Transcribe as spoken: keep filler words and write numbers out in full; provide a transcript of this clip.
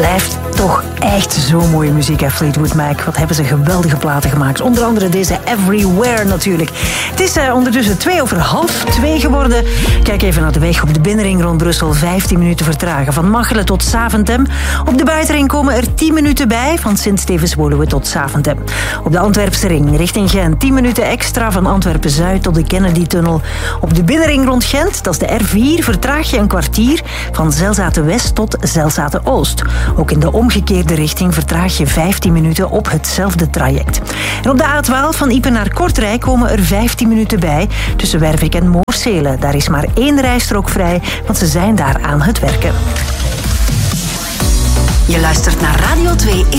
blijft toch echt zo mooie muziek, hè, Fleetwood Mac. Wat hebben ze geweldige platen gemaakt. Onder andere deze Everywhere natuurlijk. Het is uh, ondertussen twee over half twee geworden. Kijk even naar de weg op de binnenring rond Brussel. vijftien minuten vertragen. Van Machelen tot Zaventem. Op de buitenring komen er tien minuten bij. Van Sint-Stevens-Woluwe tot Zaventem. Op de Antwerpse ring richting Gent. tien minuten extra van Antwerpen-Zuid tot de Kennedy-tunnel. Op de binnenring rond Gent, dat is de R vier, vertraag je een kwartier. Van Zelzaten-West tot Zelzaten-Oost. Ook in de omgekeerde richting vertraag je vijftien minuten op hetzelfde traject. En op de A twaalf van Iepen naar Kortrijk komen er vijftien minuten bij. Tussen Wervik en Moorsele. Daar is maar één rijstrook vrij, want ze zijn daar aan het werken. Je luistert naar Radio twee in